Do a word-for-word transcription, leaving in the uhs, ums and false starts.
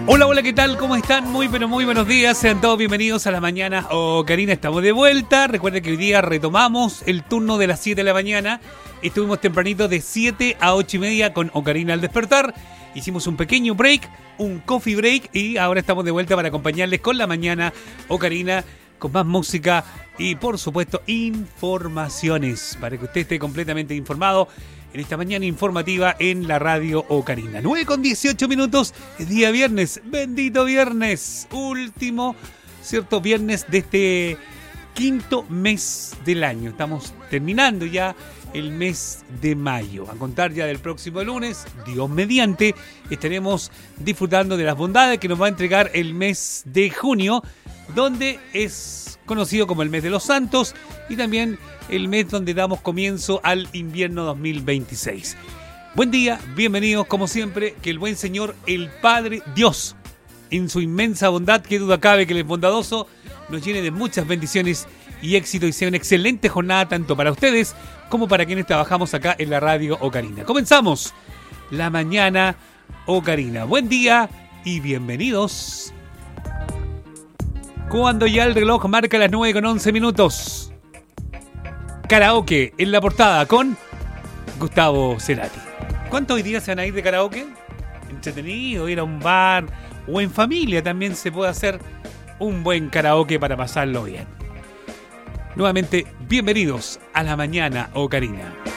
Hola, hola, ¿qué tal? ¿Cómo están? Muy, pero muy buenos días. Sean todos bienvenidos a la mañana Ocarina. Estamos de vuelta. Recuerden que hoy día retomamos el turno de las siete de la mañana. Estuvimos tempranito de siete a ocho y media con Ocarina al despertar. Hicimos un pequeño break, un coffee break, y ahora estamos de vuelta para acompañarles con la mañana Ocarina, con más música y, por supuesto, informaciones para que usted esté completamente informado en esta mañana informativa en la radio Ocarina. nueve con dieciocho minutos, es día viernes, bendito viernes, último, cierto, viernes de este quinto mes del año. Estamos terminando ya el mes de mayo. A contar ya del próximo lunes, Dios mediante, estaremos disfrutando de las bondades que nos va a entregar el mes de junio, donde es conocido como el mes de los santos y también el mes donde damos comienzo al invierno dos mil veintiséis. Buen día, bienvenidos como siempre, que el buen Señor, el Padre Dios, en su inmensa bondad, que duda cabe que Él es bondadoso, nos llene de muchas bendiciones y éxito y sea una excelente jornada tanto para ustedes como para quienes trabajamos acá en la radio Ocarina. Comenzamos la mañana Ocarina. Buen día y bienvenidos. Cuando ya el reloj marca las nueve con once minutos. Karaoke en la portada con Gustavo Cerati. ¿Cuántos hoy días se van a ir de karaoke? Entretenido, ir a un bar o en familia también se puede hacer un buen karaoke para pasarlo bien. Nuevamente, bienvenidos a la mañana Ocarina.